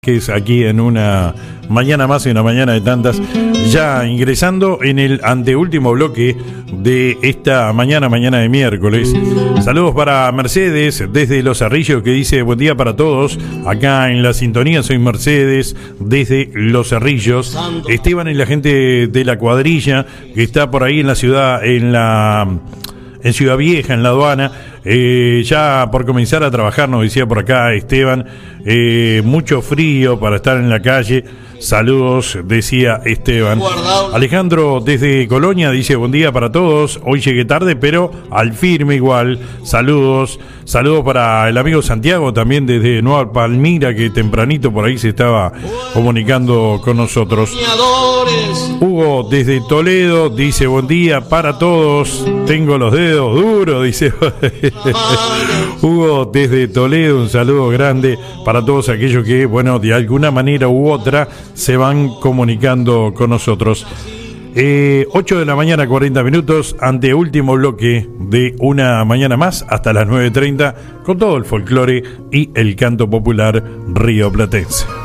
Vázquez aquí en una mañana más y una mañana de tantas, ya ingresando en el anteúltimo bloque de esta mañana de miércoles. Saludos para Mercedes desde Los Cerrillos, que dice buen día para todos, acá en la sintonía. Soy Mercedes desde Los Cerrillos. Esteban y la gente de la cuadrilla que está por ahí en la ciudad, en Ciudad Vieja, en la aduana, ya por comenzar a trabajar, nos decía por acá Esteban, mucho frío para estar en la calle. Saludos, decía Esteban. Alejandro desde Colonia dice buen día para todos, hoy llegué tarde pero al firme igual. Saludos para el amigo Santiago también desde Nueva Palmira, que tempranito por ahí se estaba comunicando con nosotros. Hugo desde Toledo dice buen día para todos, tengo los dedos duros, dice Hugo desde Toledo. Un saludo grande para todos aquellos que, bueno, de alguna manera u otra se van comunicando con nosotros. 8 de la mañana, 40 minutos, anteúltimo bloque de una mañana más, hasta las 9:30, con todo el folclore y el canto popular rioplatense.